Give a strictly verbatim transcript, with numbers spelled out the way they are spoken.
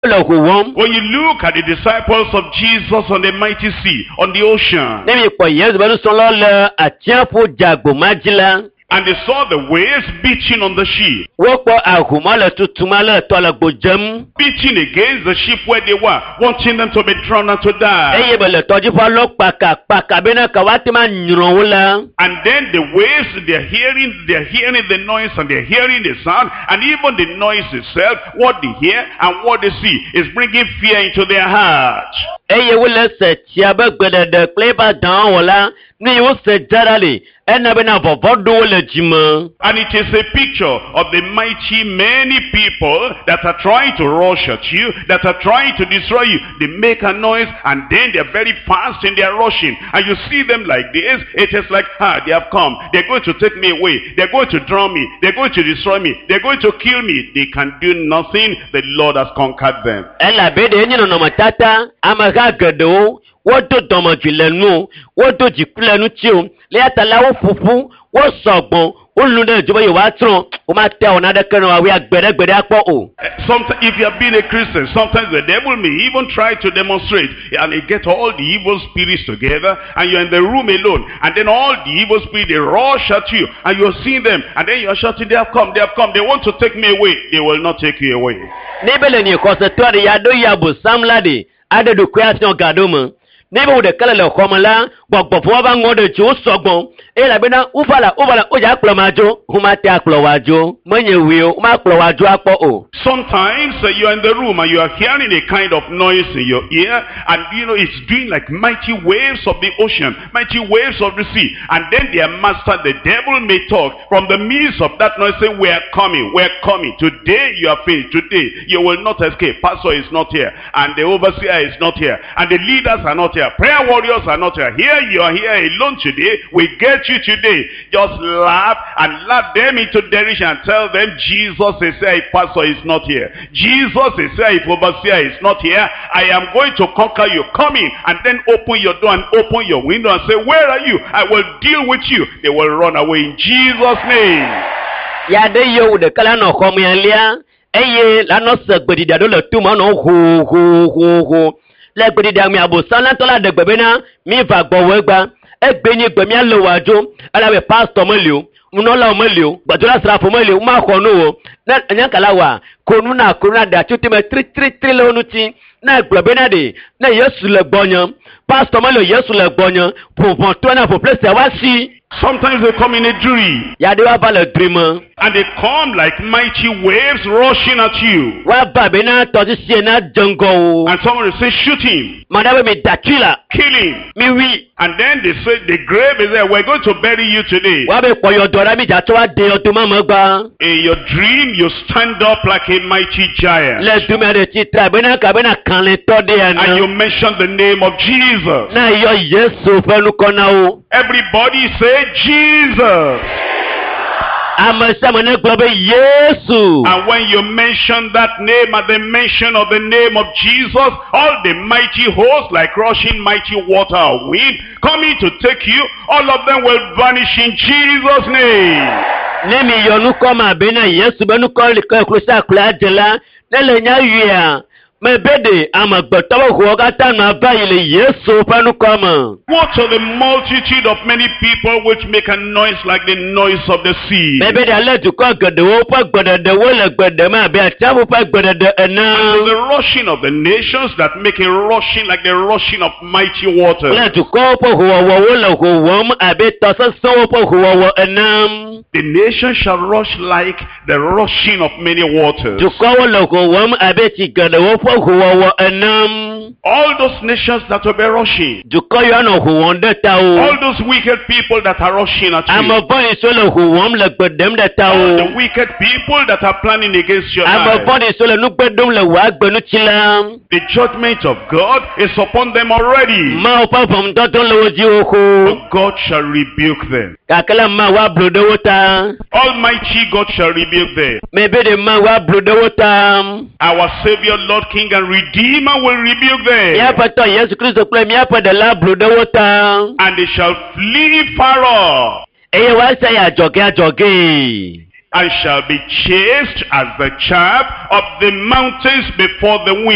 When you look at the disciples of Jesus on the mighty sea, on the ocean, and they saw the waves beating on the ship, beating against the ship where they were, wanting them to be drowned and to die. And then the waves, they're hearing, they're hearing the noise and they're hearing the sound, and even the noise itself, what they hear and what they see, is bringing fear into their hearts. And it is a picture of the mighty many people that are trying to rush at you, that are trying to destroy you. They make a noise and then they're very fast in their rushing. And you see them like this, it is like, ah, they have come. They're going to take me away. They're going to drown me. They're going to destroy me. They're going to kill me. They can do nothing. The Lord has conquered them. What do Domajulenu? What do Jikulanu Chiu? Let allow Fufu, what Sogbon, Uluda Joy Watron, Umata another Colonel, we are better, better. Sometimes, if you have been a Christian, sometimes the devil may even try to demonstrate, and they get all the evil spirits together, and you're in the room alone, and then all the evil spirits, they rush at you, and you're seeing them, and then you're shouting, they have come, they have come, they want to take me away. They will not take you away. Nebeleni, because the Tori Yado Yabu, Sam Ladi, added the question of Gadoma. Never would the color of Homala, but before one order Joe Sogbon, Elabena, Ufala, Uvala, Oja Plomajo, Humata Plowajo, Manya will, Maclowajo. Sometimes uh, you're in the room and you are hearing a kind of noise in your ear, and you know it's doing like mighty waves of the ocean, mighty waves of the sea, and then their master, the devil, may talk from the midst of that noise, say, we're coming, we're coming. Today you are finished, today you will not escape. Pastor is not here, and the overseer is not here, and the leaders are not here, prayer warriors are not here. Here you are here alone today. We get you today. Just laugh and laugh them into derision and tell them Jesus is here, pastor is not here. Jesus is here, if overseer is not here. I am going to conquer you. Come in and then open your door and open your window and say, where are you? I will deal with you. They will run away in Jesus' name. Ya de yo de kala no komialia. Eye la no se gbedida do le tuma no ho ho ho ho. Le gbedida mi abosan to la de gbebena mi va gbowegba. Egbeni gbemi alowajo ala be pastor molio unola molio gbadura srafo molio ma kono na nyankala wa konu na konu da tutime three three three lonuti na gbebena de na Yesu le gbonyan pastor molio Yesu le gbonyan povon to na for place wa si. Sometimes they come in a dream. Yadewa ba le dream. And they come like mighty waves rushing at you. Wa ba be na to si na jungle. And someone will say, shoot him. Madawe me dakila. Kill him. Me we. And then they say, the grave is there. We're going to bury you today. Wa be po yo dora mi ja to wa de o to mama gba. In your dream, you stand up like a mighty giant. Le dume de ti tra be na ka be na kan le to de ana. And you mention the name of Jesus. Na yo Yesu fe nu kona o. Everybody say Jesus. And when you mention that name at the mention of the name of Jesus, all the mighty hosts like rushing mighty water or wind coming to take you, all of them will vanish in Jesus' name. Nemi yonu koma bena Yesu benu koli klosa klajela nele nya Mebede amagbotawo huogata na bayile Yesu panu kama. What are the multitude of many people which make a noise like the noise of the sea? Mebede ale to ko godewo pa godede wo le godema be atawo pa godede ena. And the rushing of the nations that make a rushing like the rushing of mighty water. Le to ko po huowo wo le huwom abe tososo po huowo enam. The nations shall rush like the rushing of many waters. To ko wo le huwom abe ti godewo all those nations that will be rushing, all those wicked people that are rushing at you, all the wicked people that are planning against your life, the judgment of God is upon them already. But God shall rebuke them. Almighty God shall rebuke them. Our Savior, Lord, King and Redeemer will rebuke them. And they shall flee far off. And shall be chased as the chaff of the mountains before the wind.